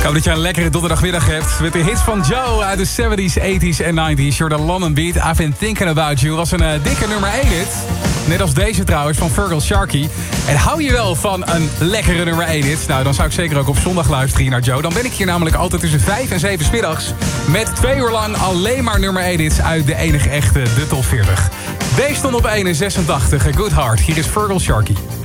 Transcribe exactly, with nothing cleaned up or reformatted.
hoop dat je een lekkere donderdagmiddag hebt. Met de hits van Joe uit de zeventies, tachtiger en negentiger. You're the London Beat, I've been thinking about you. Was een uh, dikke nummer één hit. Net als deze trouwens, van Virgil Sharkey. En hou je wel van een lekkere nummer één hit? Nou, dan zou ik zeker ook op zondag luisteren hier naar Joe. Dan ben ik hier namelijk altijd tussen vijf en zeven 's middags. Met twee uur lang alleen maar nummer één hits uit de enige echte, de top veertig. Deze stond op één in zesentachtig. A Good Heart. Hier is Virgil Sharkey.